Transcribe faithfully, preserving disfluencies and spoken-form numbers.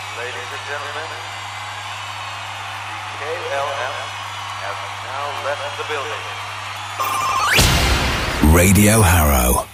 Ladies and gentlemen, the K L M have now left the building. Radio Harrow.